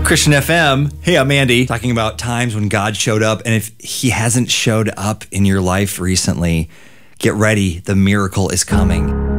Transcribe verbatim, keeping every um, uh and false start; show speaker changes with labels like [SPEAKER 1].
[SPEAKER 1] Christian F M. Hey, I'm Andy, talking about times when God showed up. And if he hasn't showed up in your life recently, get ready. The miracle is coming.